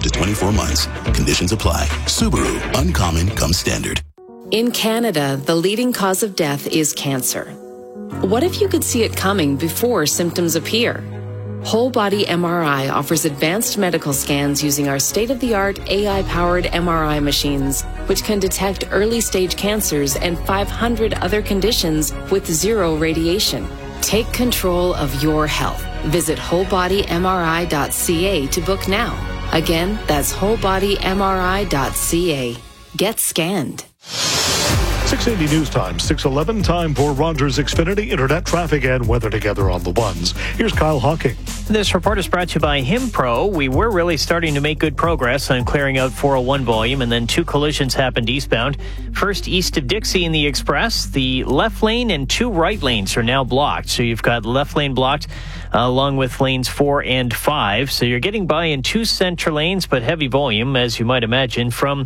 to 24 months. Conditions apply. Subaru. Uncommon comes standard. In Canada, the leading cause of death is cancer. What if you could see it coming before symptoms appear? Whole Body MRI offers advanced medical scans using our state-of-the-art AI-powered MRI machines, which can detect early-stage cancers and 500 other conditions with zero radiation. Take control of your health. Visit wholebodymri.ca to book now. Again, that's wholebodymri.ca. Get scanned. 680 News Time, 6:11, time for Rogers Xfinity Internet traffic and weather together on the ones. Here's Kyle Hawking. This report is brought to you by Himpro. We were really starting to make good progress on clearing out 401 volume, and then two collisions happened eastbound. First, east of Dixie in the Express, the left lane and two right lanes are now blocked. So you've got left lane blocked along with lanes 4 and 5. So you're getting by in two center lanes, but heavy volume, as you might imagine, from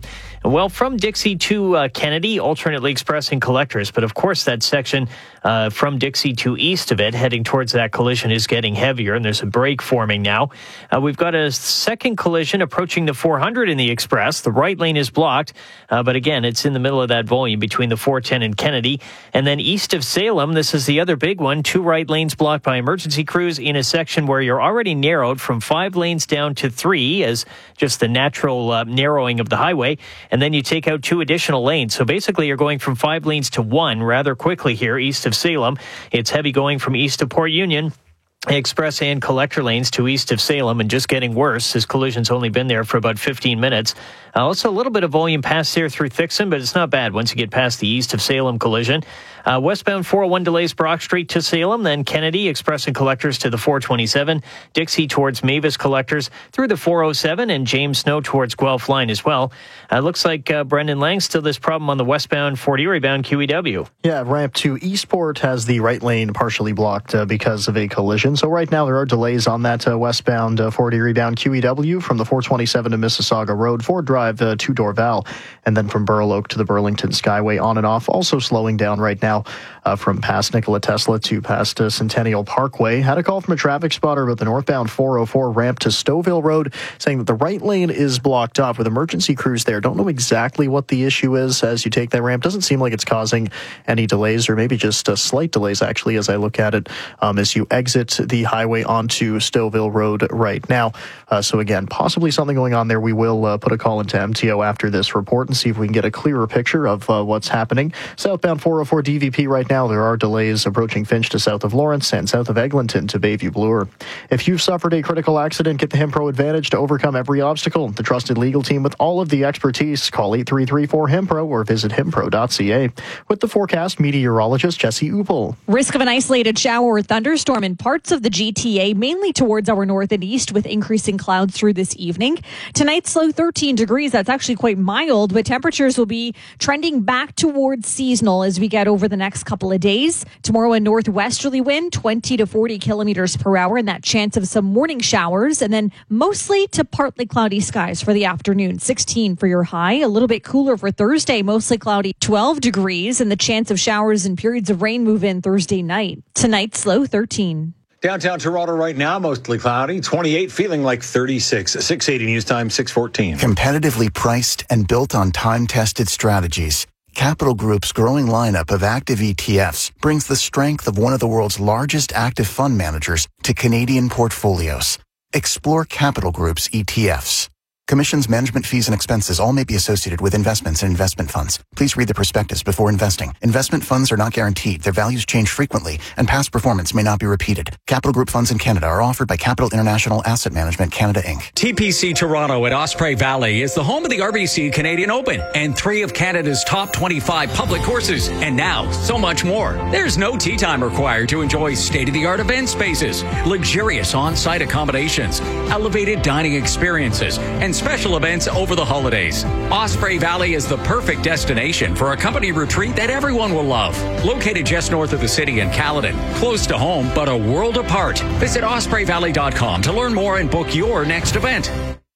Dixie to Kennedy, alternately expressing collectors. But of course, that section from Dixie to east of it, heading towards that collision, is getting heavier, and there's a break forming now. We've got a second collision approaching the 400 in the Express. The right lane is blocked, but again, it's in the middle of that volume between the 410 and Kennedy. And then east of Salem, this is the other big one, two right lanes blocked by emergency crews in a section where you're already narrowed from 5 lanes down to 3 as just the natural narrowing of the highway. And then you take out 2 additional lanes. So basically you're going from 5 lanes to 1 rather quickly here east of Salem. It's heavy going from east of Port Union, express and collector lanes to east of Salem, and just getting worse. This collision's only been there for about 15 minutes. Also a little bit of volume past there through Thixon, but it's not bad once you get past the east of Salem collision. Westbound 401 delays Brock Street to Salem, then Kennedy, express and collectors to the 427, Dixie towards Mavis collectors through the 407, and James Snow towards Guelph line as well. Looks like Brendan Lang still this problem on the westbound Fort Erie bound QEW. Yeah, ramp to Eastport has the right lane partially blocked because of a collision. So right now there are delays on that westbound Fort Erie bound QEW from the 427 to Mississauga Road, Ford Drive to Dorval, and then from Burloak to the Burlington Skyway on and off. Also slowing down right now from past Nikola Tesla to past Centennial Parkway. Had a call from a traffic spotter about the northbound 404 ramp to Stouffville Road, saying that the right lane is blocked off with emergency crews there. Don't know exactly what the issue is as you take that ramp. Doesn't seem like it's causing any delays, or maybe just slight delays actually as I look at it as you exit the highway onto Stouffville Road right now. So again, possibly something going on there. We will put a call into MTO after this report and see if we can get a clearer picture of what's happening. Southbound 404 DVP right now, there are delays approaching Finch to south of Lawrence and south of Eglinton to Bayview Bloor. If you've suffered a critical accident, get the Himpro Advantage to overcome every obstacle. The trusted legal team with all of the expertise. Call 8334-HIMPRO or visit himpro.ca. With the forecast, meteorologist Jesse Upel. Risk of an isolated shower or thunderstorm in parts of the GTA, mainly towards our north and east, with increasing clouds through this evening. Tonight's low 13 degrees. That's actually quite mild, but temperatures will be trending back towards seasonal as we get over the next couple of days. Tomorrow, a northwesterly wind, 20 to 40 kilometers per hour, and that chance of some morning showers, and then mostly to partly cloudy skies for the afternoon. 16 for your high. A little bit cooler for Thursday, mostly cloudy, 12 degrees, and the chance of showers and periods of rain move in Thursday night. Tonight's low 13. Downtown Toronto right now, mostly cloudy, 28, feeling like 36. 680 News Time, 614. Competitively priced and built on time-tested strategies, Capital Group's growing lineup of active ETFs brings the strength of one of the world's largest active fund managers to Canadian portfolios. Explore Capital Group's ETFs. Commissions, management fees, and expenses all may be associated with investments and investment funds. Please read the prospectus before investing. Investment funds are not guaranteed. Their values change frequently, and past performance may not be repeated. Capital Group funds in Canada are offered by Capital International Asset Management Canada, Inc. TPC Toronto at Osprey Valley is the home of the RBC Canadian Open and 3 of Canada's top 25 public courses. And now, so much more. There's no tee time required to enjoy state-of-the-art event spaces, luxurious on-site accommodations, elevated dining experiences, and special events over the holidays. Osprey Valley is the perfect destination for a company retreat that everyone will love. Located just north of the city in Caledon, close to home but a world apart. Visit ospreyvalley.com to learn more and book your next event.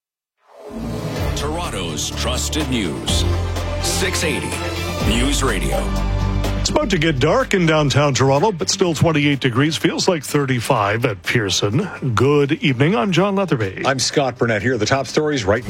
Toronto's trusted news. 680 News Radio. It's about to get dark in downtown Toronto, but still 28 degrees. Feels like 35 at Pearson. Good evening. I'm John Leatherby. I'm Scott Burnett here. The top stories right now.